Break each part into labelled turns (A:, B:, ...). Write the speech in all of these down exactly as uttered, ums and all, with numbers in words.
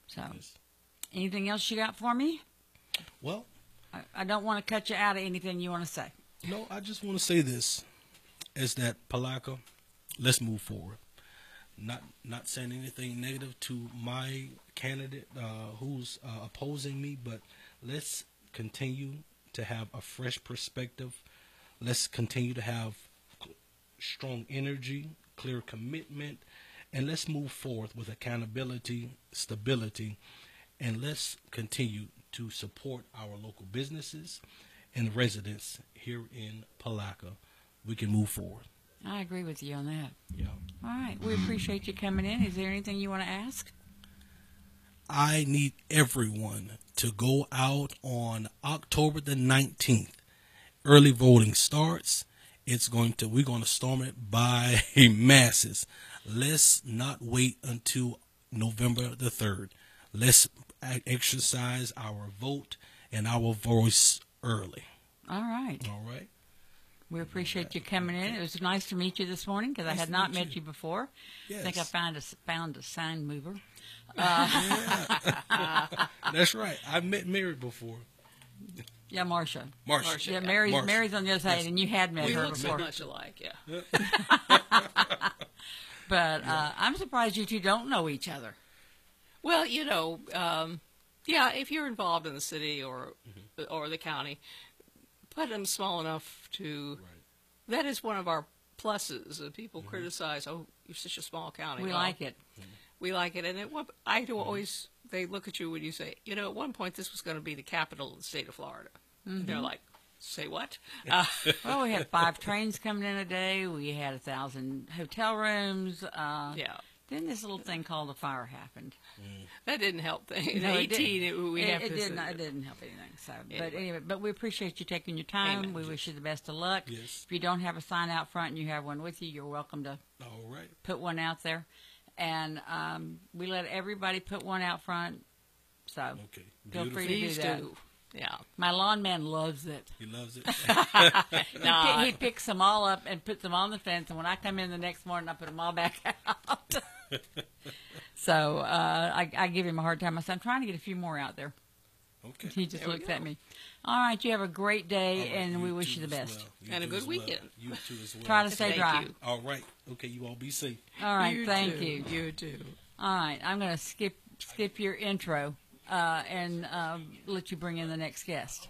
A: So,
B: Yes.
A: anything else you got for me?
B: Well,
A: I, I don't want to cut you out of anything you want to say.
B: no, I just want to say this: is that Palaca, let's move forward. Not not saying anything negative to my candidate uh, who's uh, opposing me, but let's continue to have a fresh perspective. Let's continue to have strong energy, clear commitment, and let's move forward with accountability, stability, and let's continue to support our local businesses and residents here in Palaca. We can move forward.
A: I agree with you on that.
B: Yeah.
A: All right. We appreciate you coming in. Is there anything you want to ask?
B: I need everyone to go out on October the nineteenth. Early voting starts. It's going to we're going to storm it by masses. Let's not wait until November the third. Let's exercise our vote and our voice early.
A: All right.
B: All right.
A: We appreciate you coming in. It was nice to meet you this morning because I
B: Nice
A: had
B: to
A: not
B: meet
A: met
B: you.
A: you before.
B: Yes.
A: I think I found a, found a sign mover.
B: That's right. I've met Mary before.
A: Yeah, Marcia.
B: Marsha.
A: Yeah, Mary's,
B: Marsha.
A: Mary's on the other side,
B: Yes.
A: and you had met
C: We
A: her
C: look so
A: before.
C: much alike, yeah.
A: But uh, I'm surprised you two don't know each other.
C: Well, you know, um, yeah, if you're involved in the city or or the county, put them small enough to.
B: Right.
C: That is one of our pluses. Uh, people criticize, "Oh, you're such a small county."
A: We
C: Well,
A: like it.
C: We like it, and it, what- I do always. They look at you when you say, you know, at one point this was going to be the capital of the state of Florida. And they're like, "Say what?" Uh,
A: Well, we had five trains coming in a day. We had a thousand hotel rooms. Uh,
C: yeah,
A: Then this little thing called a fire happened.
C: that didn't help things. In
A: No, it
C: eighteen,
A: didn't.
C: it, we
A: it,
C: have
A: it
C: to
A: didn't.
C: say
A: It didn't help anything. So, but
C: Anyway.
A: anyway, but we appreciate you taking your time.
C: Amen.
A: We wish you the best of luck.
B: Yes.
A: If you don't have a sign out front and you have one with you, you're welcome to
B: All right.
A: put one out there. And um, we let everybody put one out front. So
B: Okay.
A: Feel
B: Beautiful.
A: free to do
C: Please
A: that.
C: do. Yeah.
A: my lawn man loves it.
B: He loves it.
A: He,
C: Nah.
A: pi- he picks them all up and puts them on the fence. And when I come in the next morning, I put them all back out. So uh, I, I give him a hard time. I said, I'm trying to get a few more out there.
B: Okay.
A: He just
C: There we
A: looks
C: go.
A: at me. All right, you have a great day,
B: All right,
A: and we
B: you
A: wish
B: too
A: you the
B: as
A: best.
B: well. You
C: And a
B: too
C: good
B: as well.
C: weekend.
B: You too as well.
A: Try to stay
C: Thank
A: dry.
C: you.
B: All right. Okay. You all be safe.
A: All right,
C: You
A: thank
C: too.
A: you.
C: You too.
A: All right, I'm going to skip skip your intro uh, and uh, let you bring in the next guest.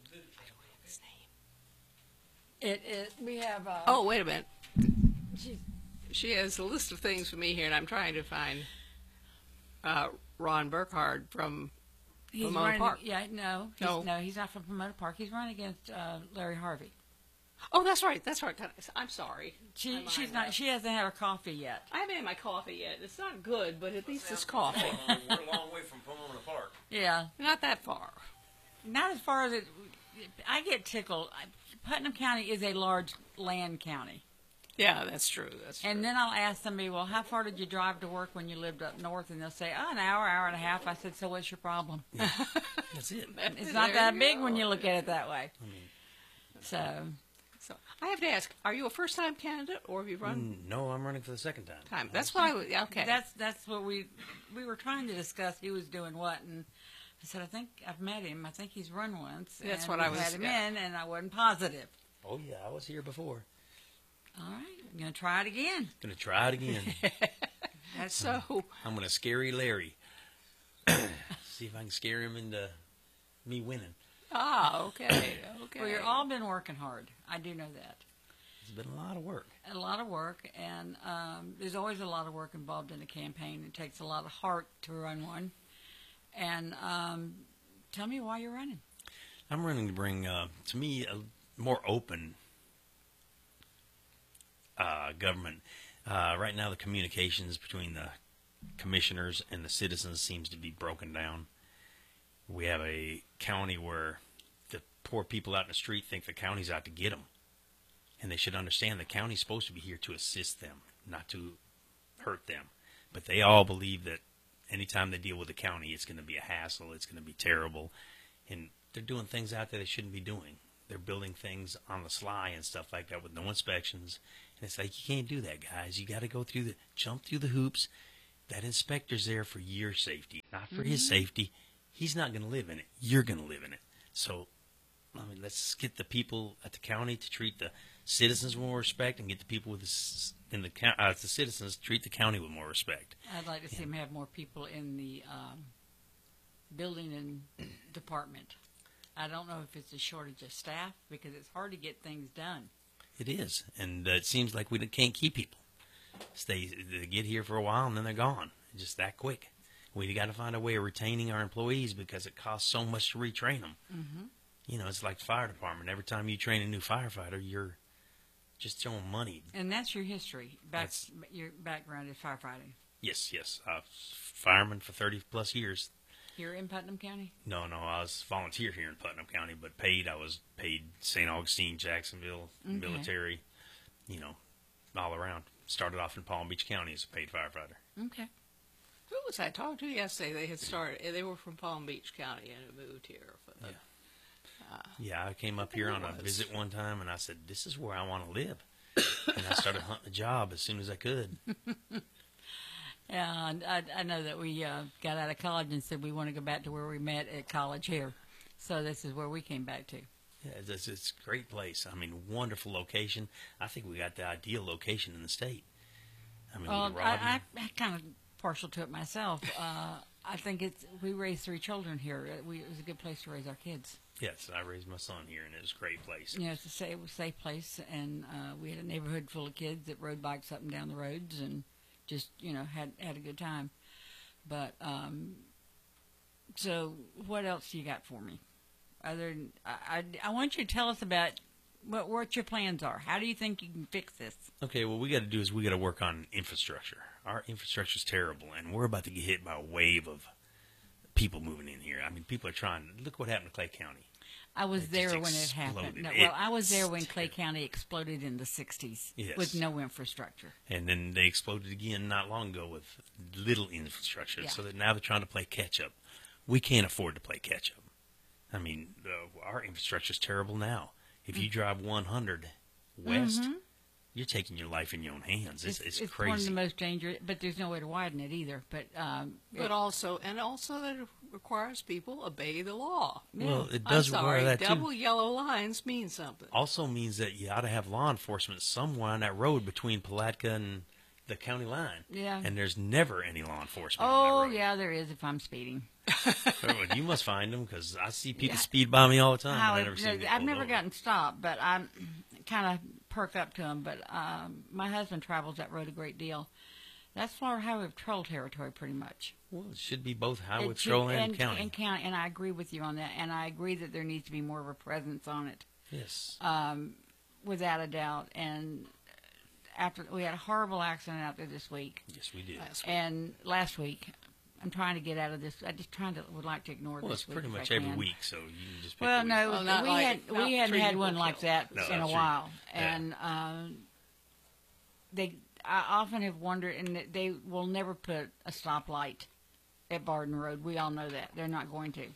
A: It, it we have. Uh,
C: Oh, wait a minute.
A: geez,
C: She has a list of things for me here, and I'm trying to find uh, Ron Burkhardt from
A: he's
C: Pomona
A: running.
C: Park.
A: Yeah, no, he's,
C: No.
A: no, he's not from Pomona Park. He's running against uh, Larry Harvey.
C: Oh, that's right. That's right. I'm sorry.
A: She
C: I'm
A: she's
C: behind
A: not.
C: that.
A: She hasn't had her coffee yet.
C: I haven't had my coffee yet. It's not good, but at least it's coffee.
D: We're a long way from Pomona Park.
A: Yeah,
C: Not that far.
A: not as far as it. I get tickled. I- Putnam County is a large land county.
C: Yeah, that's true. That's true.
A: And then I'll ask somebody, well, how far did you drive to work when you lived up north? And they'll say, oh, an hour, hour and a half. I said, so what's your problem?
B: That's it.
A: It's not
C: There
A: that
C: you
A: big
C: go.
A: when you look at it that way. So,
C: So I have to ask: are you a first-time candidate, or have you run
D: Mm, No, I'm running for the second time.
C: time? That's what I would. yeah, Okay.
A: that's that's what we we were trying to discuss. Who was doing what, and I said, I think I've met him. I think he's run once.
C: That's
A: and
C: what I
A: we've
C: was-
A: had him
C: yeah.
A: in, and I wasn't positive.
D: Oh yeah, I was here before.
A: All right, I'm gonna try it again.
D: Gonna try it again.
A: That's
C: so.
D: I'm gonna scary Larry. See if I can scare him into me winning.
C: Ah, okay, okay.
A: well, you've all been working hard. I do know that.
D: It's been a lot of work.
A: A lot of work, and um, there's always a lot of work involved in a campaign. It takes a lot of heart to run one. And um, tell me why you're running.
D: I'm running to bring, uh, to me, a more open uh, government. Uh, right now, the communications between the commissioners and the citizens seems to be broken down. We have a county where the poor people out in the street think the county's out to get them. And they should understand the county's supposed to be here to assist them, not to hurt them. But they all believe that anytime they deal with the county, it's going to be a hassle, it's going to be terrible. And they're doing things out there they shouldn't be doing. They're building things on the sly and stuff like that with no inspections. And it's like, you can't do that, guys. You got to go through the, jump through the hoops. That inspector's there for your safety, not for his safety. He's not going to live in it. You're going to live in it. So, I mean, let's get the people at the county to treat the citizens with more respect, and get the people with the s- in the co- uh, the citizens to treat the county with more respect.
A: I'd like to see them have more people in the um, building and department. I don't know if it's a shortage of staff because it's hard to get things done.
D: It is, and uh, it seems like we can't keep people. Stay, they get here for a while and then they're gone, just that quick. We got to find a way of retaining our employees because it costs so much to retrain them.
A: Mm-hmm.
D: You know, it's like the fire department. Every time you train a new firefighter, you're just throwing money.
A: And that's your history. Back,
D: That's-
A: your background is firefighting
D: Yes, yes. I was fireman for thirty plus years.
A: here in Putnam County.
D: No, no, I was volunteer here in Putnam County, but paid. I was paid Saint Augustine, Jacksonville,
A: Okay.
D: military, you know, all around. Started off in Palm Beach County as a paid firefighter.
A: Okay.
C: Who was I talking to yesterday? They had started. They were from Palm Beach County and had moved here. For the,
D: Yeah, I came up
C: think
D: here
C: it
D: on a
C: was.
D: visit one time, and I said, "This is where I want to live." And I started hunting a job as soon as I could.
A: Yeah, and I, I know that we uh, got out of college and said we want to go back to where we met at college here. So this is where we came back to.
D: Yeah, it's, it's, it's a great place. I mean, wonderful location. I think we got the ideal location in the state. I mean,
A: Well,
D: with Rodney,
A: I, I, I kind of partial to it myself. Uh, I think it's we raised three children here. Uh, We, it was a good place to raise our kids.
D: yes, I raised my son here, and it was a great place.
A: You know, it's a safe, it was a safe place, and uh, we had a neighborhood full of kids that rode bikes up and down the roads, and just you know had had a good time. But um, so, what else you got for me? Other than I, I, I want you to tell us about what what your plans are. How do you think you can fix this?
D: Okay, what we got to do is we got to work on infrastructure. Our infrastructure is terrible, and we're about to get hit by a wave of people moving in here. I mean, people are trying. Look what happened to Clay County.
A: I was
D: It
A: there
D: just
A: when it happened.
D: exploded.
A: No,
D: It-
A: well, I was there when Clay County exploded in the sixties
D: Yes.
A: with no infrastructure.
D: And then they exploded again not long ago with little infrastructure.
A: Yeah.
D: So that now they're trying to play catch up. We can't afford to play catch up. I mean, uh, our infrastructure is terrible now. If you drive one hundred west,
A: Mhm.
D: you're taking your life in your own hands. It's, it's,
A: one of
D: crazy.
A: the most dangerous, but there's no way to widen it either. But um,
C: but
A: it-
C: also, and also that it requires people obey the law.
D: Well, it
C: I'm
D: does
C: sorry,
D: require that
C: double
D: too.
C: yellow lines mean something.
D: Also means that you ought to have law enforcement somewhere on that road between Palatka and the county line.
A: Yeah.
D: And there's never any law enforcement on
A: oh
D: that road.
A: yeah, there is if I'm speeding.
D: Well, you must find them because I see people
A: Yeah.
D: speed by me all the time.
A: How
D: but I
A: it-
D: never see them get
A: I've
D: pulled
A: never
D: over.
A: gotten stopped, but I kind of perk up to them. But um, my husband travels that road a great deal. That's Florida Highway Patrol territory, pretty much.
D: Well, it should be both highway
A: It should-
D: patrol and,
A: and
D: county.
A: and county, and I agree with you on that. And I agree that there needs to be more of a presence on it,
D: yes.
A: um, without a doubt. And after we had a horrible accident out there this week,
D: Yes, we did.
C: Last week.
A: and last week, I'm trying to get out of this. I just trying to would like to ignore
D: Well,
A: this
D: it's
A: week
D: pretty
A: if
D: much
A: I
D: every
A: can.
D: week, so you can just pick
A: Well,
D: a week.
A: no,
C: Well, not
A: we
C: like-
A: had
C: not
A: we hadn't
C: three
A: had
C: people
A: one like
C: killed.
A: that
D: No,
A: in a
D: not true.
A: while,
D: Yeah.
A: and um, they I often have wondered, and that they will never put a stoplight at Barden Road. We all know that they're not going to.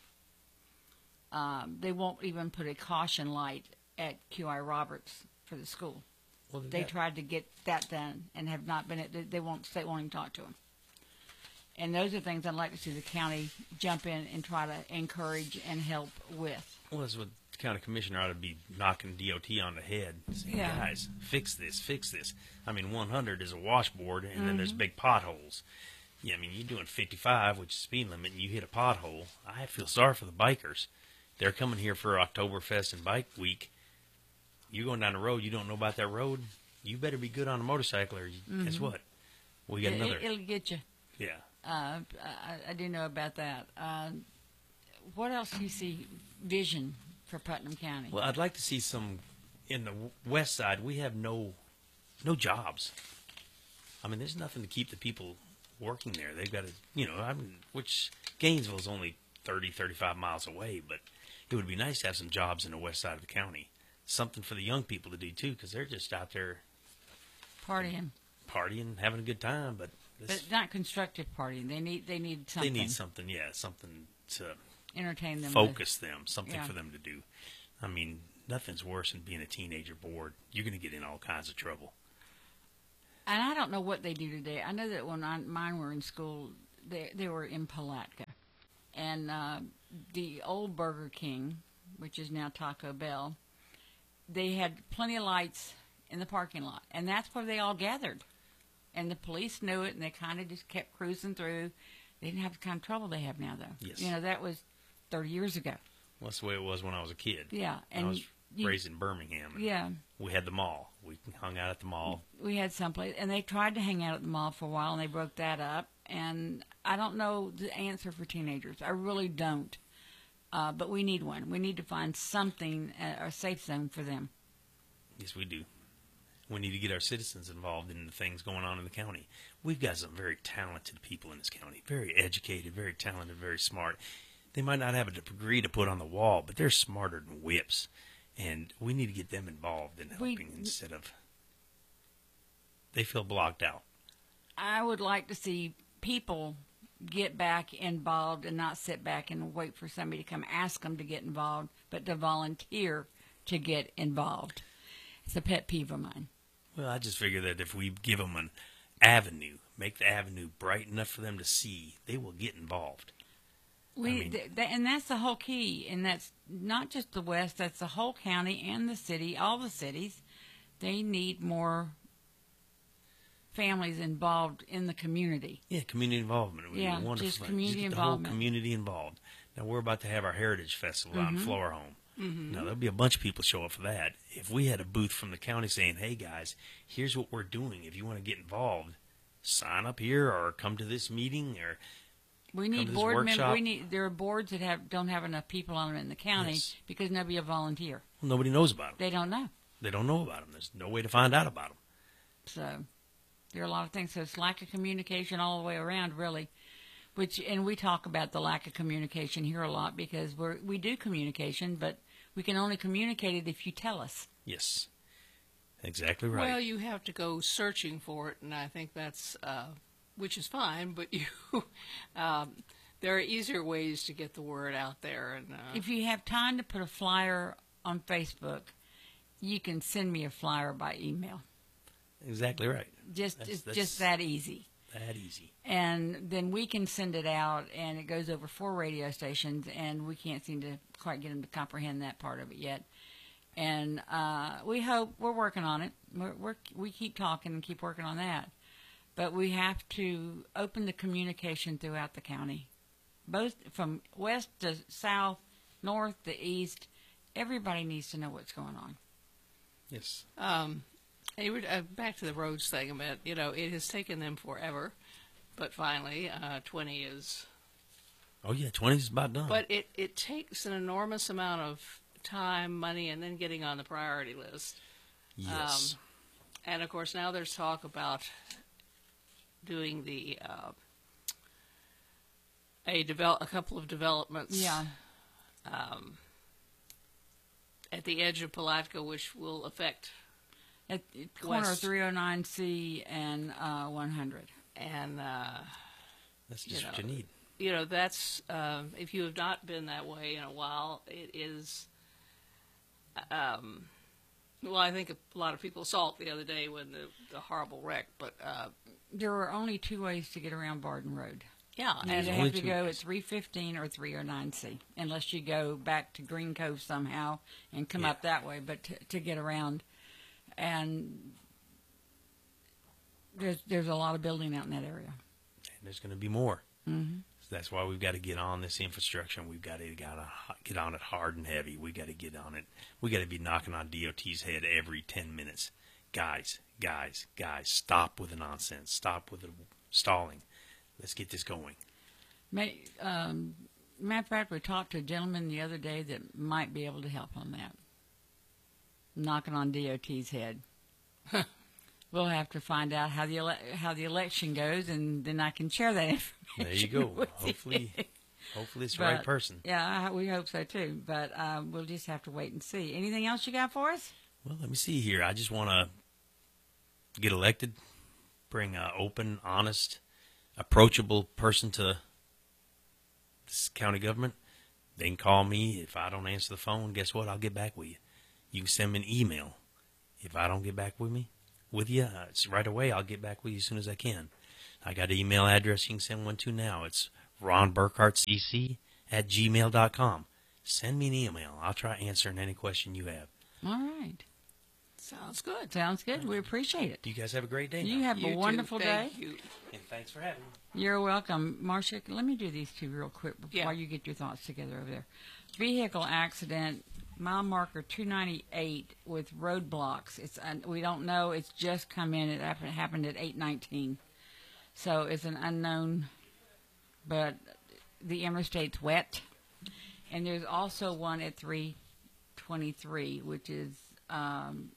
A: Um, they won't even put a caution light at Q I Roberts for the school.
D: Well,
A: They
D: got-
A: tried to get that done and have not been. They, they won't. They won't even talk to them. And those are things I'd like to see the county jump in and try to encourage and help with.
D: Well, that's what the county commissioner ought to be knocking D O T on the head, saying,
A: Yeah.
D: guys, fix this, fix this. I mean, one hundred is a washboard, and then there's
A: Mm-hmm.
D: big potholes. Yeah, I mean, you're doing fifty-five, which is speed limit, and you hit a pothole. I feel sorry for the bikers. They're coming here for Oktoberfest and Bike Week. You're going down the road, you don't know about that road, you better be good on a motorcycle, or you, guess what? We got
A: It,
D: another.
A: will get you.
D: yeah.
A: Uh, I, I do know about that. Uh, what else do you see vision for Putnam County?
D: Well, I'd like to see some in the w- west side. We have no no jobs. I mean, there's nothing to keep the people working there. They've got to, you know, I mean, which Gainesville's only thirty, thirty-five miles away, but it would be nice to have some jobs in the west side of the county. Something for the young people to do too, because they're just out there
A: Partying,
D: partying, having a good time. But, this,
A: but not constructive partying. They need they need
D: they
A: something.
D: need something, yeah, something to
A: entertain them. with.
D: focus them, something
A: Yeah.
D: for them to do. I mean, nothing's worse than being a teenager bored. You're going to get in all kinds of trouble.
A: And I don't know what they do today. I know that when I, mine were in school, they they were in Palatka, and uh, the old Burger King, which is now Taco Bell, they had plenty of lights in the parking lot, and that's where they all gathered. And the police knew it, and they kind of just kept cruising through. They didn't have the kind of trouble they have now, though.
D: Yes.
A: You know, that was thirty years ago.
D: Well, that's the way it was when I was a kid.
A: Yeah,
D: I
A: and
D: was
A: you-
D: raised in Birmingham. and
A: Yeah,
D: We had the mall. We hung out at the mall.
A: we had someplace, and they tried to hang out at the mall for a while, and they broke that up. And I don't know the answer for teenagers. I really don't. Uh, but we need one. We need to find something, uh, a safe zone for them.
D: Yes, we do. We need to get our citizens involved in the things going on in the county. We've got some very talented people in this county. Very educated, very talented, very smart. They might not have a degree to put on the wall, but they're smarter than whips. And we need to get them involved in
A: We-
D: helping instead of they feel blocked out.
A: I would like to see people get back involved and not sit back and wait for somebody to come ask them to get involved, but to volunteer to get involved. It's a pet peeve of mine.
D: Well, I just figure that if we give them an avenue, make the avenue bright enough for them to see, they will get involved.
A: We
D: I mean-
A: th- th- and that's the whole key, and that's not just the West. That's the whole county and the city, all the cities. They need more families involved in the community.
D: Yeah, community involvement. It would
A: Yeah,
D: be wonderful.
A: just
D: thing.
A: community
D: get the
A: involvement.
D: whole community involved. Now, we're about to have our Heritage Festival out in
A: Mm-hmm.
D: Flower Home. Now, there'll be a bunch of people show up for that. If we had a booth from the county saying, hey, guys, here's what we're doing. If you want to get involved, sign up here or come to this meeting. Or
A: We
D: to
A: need
D: this
A: board members.
D: workshop.
A: We need there are boards that have don't have enough people on them in the county
D: Yes.
A: because nobody will volunteer.
D: well, nobody knows about them.
A: They don't know.
D: They don't know about them. There's no way to find out about them.
A: So there are a lot of things. So it's lack of communication all the way around, really. Which and we talk about the lack of communication here a lot because we're we do communication, but we can only communicate it if you tell us.
D: Yes, exactly right.
C: Well, you have to go searching for it, and I think that's, uh, which is fine, but you, um, there are easier ways to get the word out there. And uh,
A: If you have time to put a flyer on Facebook, you can send me a flyer by email.
D: exactly right.
A: Just
D: That's-
A: it's
D: that's-
A: just that easy.
D: That easy.
A: And then we can send it out, and it goes over four radio stations, and we can't seem to quite get them to comprehend that part of it yet. And uh, we hope we're working on it. We're, we're, we keep talking and keep working on that. But we have to open the communication throughout the county, both from west to south, north to east. Everybody needs to know what's going on.
D: Yes.
C: Um, and you were, uh, back to the roads thing a bit. You know, it has taken them forever, but finally, uh, twenty is.
D: Oh, yeah, twenty's about done.
C: But it, it takes an enormous amount of time, money, and then getting on the priority list.
D: yes.
C: Um, and of course, now there's talk about doing the uh, a develop a couple of developments.
A: Yeah.
C: Um, at the edge of Palatka, which will affect
A: At the corner of
C: West.
A: three oh nine C and uh, one hundred.
C: and. Uh,
D: That's
C: you
D: just what
C: know,
D: you need.
C: you know, that's, um, if you have not been that way in a while, it is, um, well, I think a lot of people saw it the other day when the, the horrible wreck, but, uh,
A: There are only two ways to get around Barden Road.
C: yeah,
A: You
D: There's
A: either
D: only
A: have to
D: two
A: go
D: ways.
A: at three fifteen or three oh nine C, unless you go back to Green Cove somehow and come
D: Yeah.
A: up that way, but to, to get around. And there's, there's a lot of building out in that area.
D: And there's going to be more.
A: Mm-hmm.
D: So that's why we've got to get on this infrastructure. And we've got to got to get on it hard and heavy. We got to get on it. We got to be knocking on D O T's head every ten minutes. Guys, guys, guys, stop with the nonsense. Stop with the stalling. Let's get this going.
A: May, um, matter of fact, we talked to a gentleman the other day that might be able to help on that. Knocking on D O T's head. We'll have to find out how the ele- how the election goes, and then I can share that information.
D: There you go.
A: with you.
D: Hopefully, hopefully it's the right
A: But,
D: person.
A: Yeah, I, we hope so too. But uh, we'll just have to wait and see. Anything else you got for us?
D: Well, let me see here. I just want to get elected, bring an open, honest, approachable person to this county government. They can call me. If I don't answer the phone, guess what? I'll get back with you. You can send me an email. If I don't get back with me, with you. Uh, it's right away. I'll get back with you as soon as I can. I got an email address you can send one to now. It's ron burkhart c c at gmail dot com. Send me an email. I'll try answering any question you have.
A: All right.
C: Sounds good.
A: Sounds good. We appreciate it.
D: You guys have a great day.
A: You
D: now.
A: have
C: You
A: a
C: too.
A: wonderful day.
C: Thank you.
D: And thanks for having me.
A: You're welcome. Marcia, let me do these two real quick before
C: Yeah.
A: you get your thoughts together over there. Vehicle accident, mile marker two ninety-eight with roadblocks. It's uh, we don't know. It's just come in. It happened, happened at eight nineteen. So it's an unknown, but the interstate's wet. And there's also one at three twenty-three, which is um,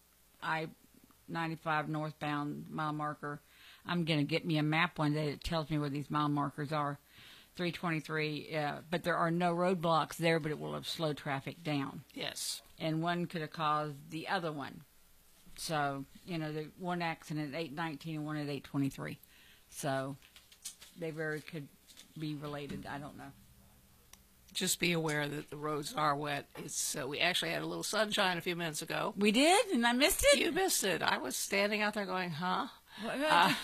A: I ninety-five northbound mile marker. I'm going to get me a map one day that tells me where these mile markers are. three twenty-three, uh, but there are no roadblocks there, but it will have slowed traffic down.
C: Yes.
A: And one could have caused the other one. So, you know, the one accident at eight nineteen and one at eight twenty-three. So they very could be related. I don't know.
C: Just be aware that the roads are wet. It's uh, we actually had a little sunshine a few minutes ago.
A: We did, and I missed it?
C: You missed it. I was standing out there going, huh?
A: What-
C: Uh,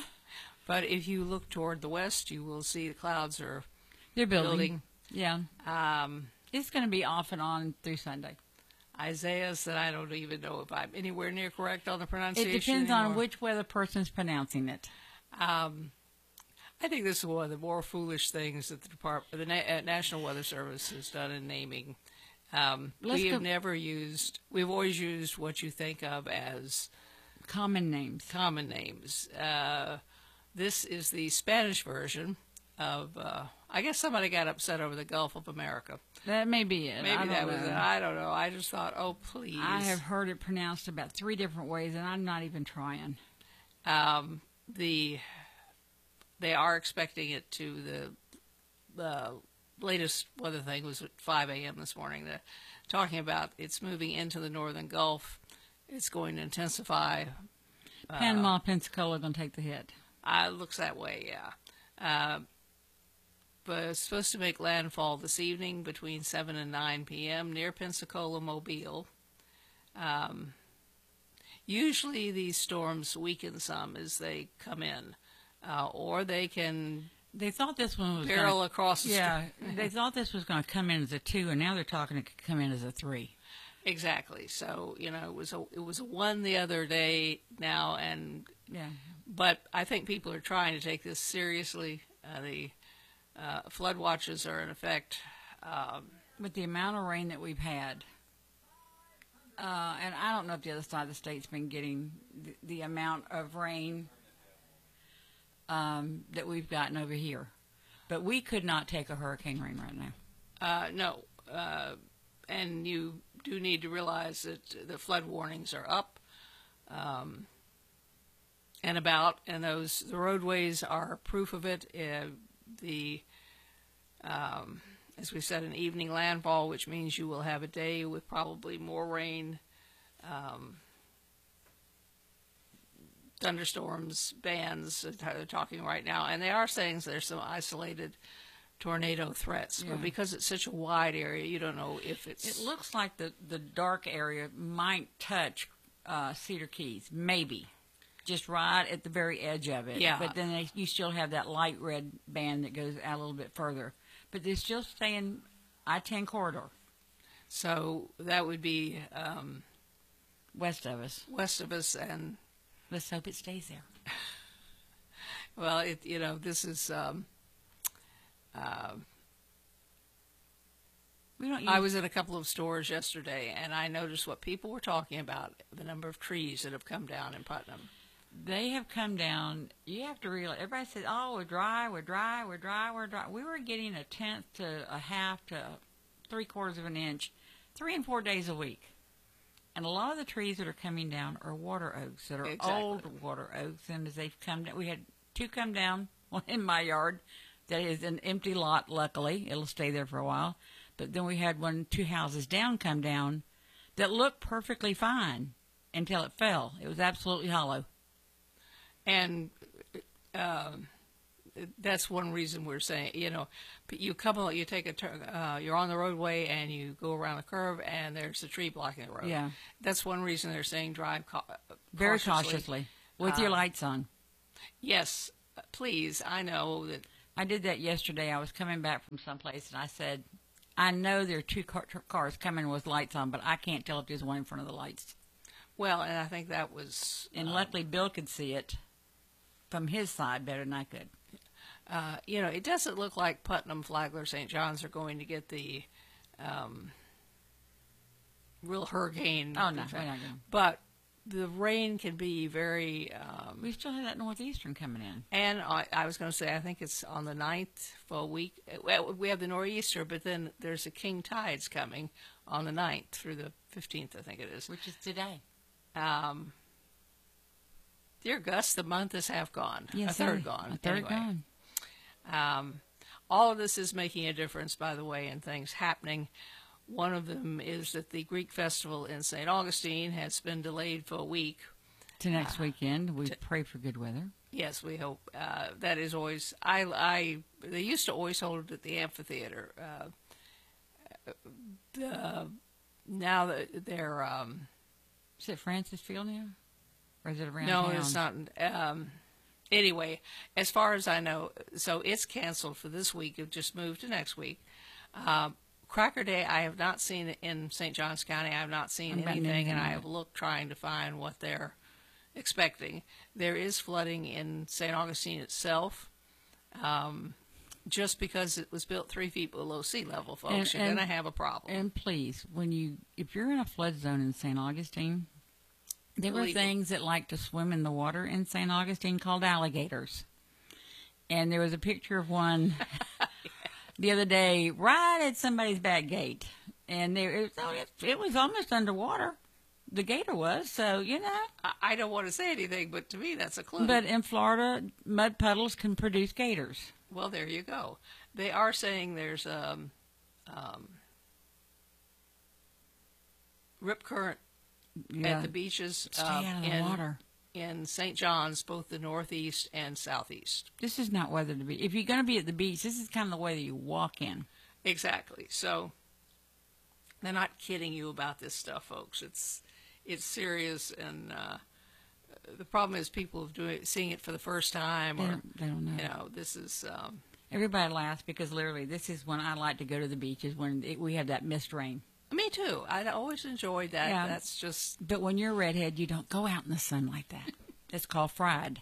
C: But if you look toward the west, you will see the clouds are
A: They're building.
C: building.
A: Yeah.
C: Um,
A: It's going to be off and on through Sunday.
C: Isaiah said, I don't even know if I'm anywhere near correct on the
A: It
C: pronunciation.
A: depends on
C: anymore.
A: which way the person's pronouncing it.
C: Um, I think this is one of the more foolish things that the Department, the Na- uh, National Weather Service has done in naming. Um,
A: Let's
C: we have
A: go-
C: never used. We've always used what you think of as
A: Common names.
C: common names. Uh, this is the Spanish version of. Uh, I guess somebody got upset over the Gulf of America.
A: That may be it.
C: Maybe
A: I don't
C: that was
A: know.
C: it. I don't know. I just thought, oh please.
A: I have heard it pronounced about three different ways, and I'm not even trying.
C: Um, the they are expecting it to the the latest weather thing was at five a.m. this morning. They're talking about it's moving into the northern Gulf. It's going to intensify.
A: Panama, Pensacola going to take the hit.
C: Uh, it looks that way, yeah. Uh, but it's supposed to make landfall this evening between seven and nine p.m. near Pensacola, Mobile. Um, usually these storms weaken some as they come in, uh, or they can
A: They thought this one was
C: barrel
A: gonna,
C: across the
A: yeah.
C: street.
A: They thought this was going to come in as a two, and now they're talking it could come in as a three.
C: Exactly. So you know, it was a it was a one the other day now, and
A: Yeah,
C: but I think people are trying to take this seriously. Uh, the uh, flood watches are in effect. Um,
A: with the amount of rain that we've had, uh, and I don't know if the other side of the state's been getting the, the amount of rain um, that we've gotten over here, but we could not take a hurricane rain right now.
C: Uh, no, uh, and you do need to realize that the flood warnings are up um, and about, and those the roadways are proof of it. Uh, the um, as we said, an evening landfall, which means you will have a day with probably more rain, um, thunderstorms, bands. They're talking right now, and they are saying there's some isolated tornado threats,
A: Yeah.
C: but because it's such a wide area, you don't know if it's.
A: It looks like the, the dark area might touch uh, Cedar Keys, maybe, just right at the very edge of it.
C: Yeah.
A: But then they, you still have that light red band that goes out a little bit further. But they're still staying I ten corridor
C: So that would be um,
A: west of us.
C: west of us, and
A: Let's hope it stays there.
C: well, it you know this is. Um, uh,
A: We don't. Use,
C: I was in a couple of stores yesterday, and I noticed what people were talking about: the number of trees that have come down in Putnam.
A: They have come down. You have to realize. Everybody says, "Oh, we're dry, we're dry, we're dry, we're dry." We were getting a tenth to a half to three quarters of an inch, three and four days a week. And a lot of the trees that are coming down are water oaks that are
C: Exactly.
A: old water oaks. And as they've come down, we had two come down. One in my yard that is an empty lot. Luckily, it'll stay there for a while. But then we had one two houses down come down that looked perfectly fine until it fell. It was absolutely hollow.
C: And um, that's one reason we're saying, you know, you come, al- you take a turn, uh, you're on the roadway and you go around a curve and there's a tree blocking the road.
A: Yeah.
C: That's one reason they're saying drive ca-
A: Very
C: cautiously.
A: cautiously with your
C: Uh,
A: lights on.
C: Yes, please. I know that.
A: I did that yesterday. I was coming back from someplace, and I said, I know there are two car- cars coming with lights on, but I can't tell if there's one in front of the lights.
C: Well, and I think that was.
A: And
C: um,
A: luckily, Bill could see it from his side better than I could.
C: Uh, you know, it doesn't look like Putnam, Flagler, Saint John's are going to get the um, real hurricane.
A: Oh, no,
C: effect.
A: we're not gonna.
C: But the rain can be very. Um,
A: We still have that northeastern coming in.
C: and I, I was going to say, I think it's on the ninth for a week. Well, we have the nor'easter, but then there's the king tides coming on the ninth through the fifteenth, I think it is.
A: Which is today.
C: Um, dear Gus, the month is half gone.
A: Yes,
C: a third
A: sir.
C: gone.
A: A third
C: anyway.
A: gone.
C: Um, all of this is making a difference, by the way, in things happening. One of them is that the Greek festival in Saint Augustine has been delayed for a week.
A: To next weekend. We pray for good weather.
C: Yes, we hope. Uh, that is always. I. I. They used to always hold it at the amphitheater. Uh, the, now that they're. Um,
A: Is it Francis Field now? Or is it around
C: no,
A: town?
C: it's not. Um, anyway, as far as I know, so it's canceled for this week. It just moved to next week. Um, Cracker Day, I have not seen it in Saint Johns County. I have not seen
A: I'm not
C: anything,
A: anything
C: and I
A: on
C: have
A: it.
C: looked trying to find what they're expecting. There is flooding in Saint Augustine itself, um, just because it was built three feet below sea level, folks.
A: And-
C: you're
A: and-
C: going to have a problem.
A: And please, when you if you're in a flood zone in Saint Augustine, there were
C: Leave it.
A: things that like to swim in the water in Saint Augustine called alligators. And there was a picture of one the other day right at somebody's back gate, and there it, was- it, it was almost underwater. The gator was, so you know.
C: I, I don't want to say anything, but to me, that's a clue.
A: But in Florida, mud puddles can produce gators.
C: Well, there you go. They are saying there's um, um, rip current
A: Yeah.
C: at the beaches
A: Stay
C: uh,
A: out of the
C: in,
A: water.
C: in Saint John's, both the northeast and southeast.
A: This is not weather to be. If you're going to be at the beach, this is kind of the weather you walk in.
C: Exactly. So they're not kidding you about this stuff, folks. It's it's serious, and uh, the problem is people have doing seeing it for the first time,
A: They
C: or
A: don't, they don't know.
C: you know, this is. Um,
A: Everybody laughs because literally this is when I like to go to the beach is when it, we have that mist rain.
C: me too. I always enjoyed that.
A: Yeah.
C: That's just
A: But when you're a redhead, you don't go out in the sun like that. It's called fried.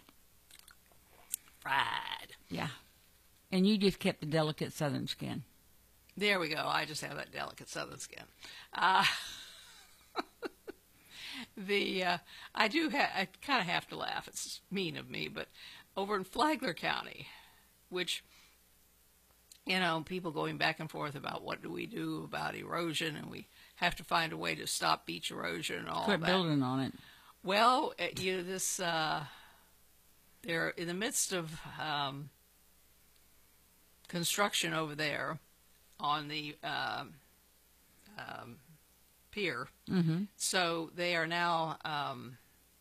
C: fried.
A: Yeah. And you just kept the delicate southern skin.
C: There we go. I just have that delicate southern skin. Uh, the uh, I do ha- I kind of have to laugh. It's mean of me, but over in Flagler County, which you know, people going back and forth about what do we do about erosion, and we have to find a way to stop beach erosion and all
A: Quit
C: that.
A: building on it.
C: Well, uh, you know, this uh, they're in the midst of um, construction over there on the um, um, pier.
A: Mm-hmm.
C: So they are now. Um,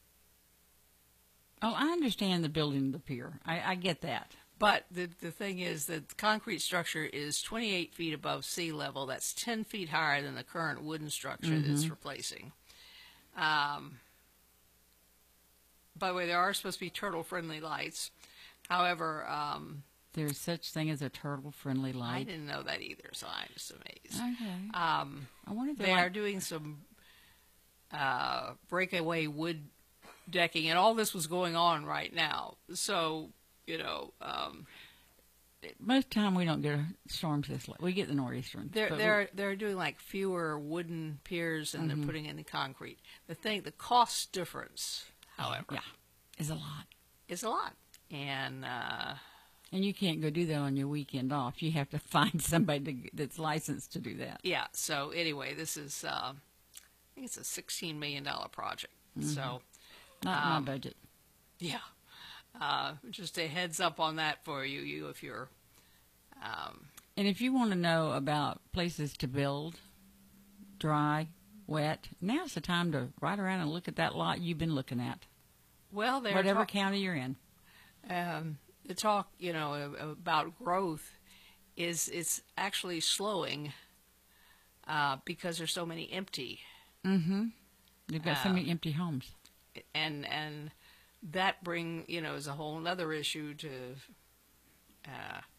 A: Oh, I understand the building of the pier. I, I get that.
C: but the the thing is that the concrete structure is twenty-eight feet above sea level. That's ten feet higher than the current wooden structure that it's replacing. Um, by the way, there are supposed to be turtle-friendly lights. However, um,
A: There's such thing as a turtle-friendly
C: I
A: light.
C: didn't know that either, so I'm just amazed.
A: Okay.
C: Um,
A: I wonder if
C: they
A: they're
C: are
A: like,
C: doing some uh, breakaway wood decking, and all this was going on right now. So, you know, um,
A: most time we don't get storms this late. We get the nor'easters.
C: they're
A: but
C: they're they're doing like fewer wooden piers, and they're putting in the concrete. The thing, the cost difference, however,
A: we, yeah, is a lot.
C: is a lot, and uh,
A: And you can't go do that on your weekend off. You have to find somebody to, that's licensed to do that.
C: yeah. So anyway, this is uh, I think it's a sixteen million dollar project. So.
A: Not
C: Um,
A: my budget.
C: Yeah. Uh, just a heads up on that for you, you if you're. Um,
A: And if you want to know about places to build, dry, wet, now's the time to ride around and look at that lot you've been looking at,
C: well, they're
A: whatever
C: ta-
A: county you're in.
C: um, the talk, you know, a- about growth is it's actually slowing uh, because there's so many empty,
A: Mm-hmm. They've got so
C: Um,
A: many empty homes.
C: and and that bring you know is a whole other issue to uh,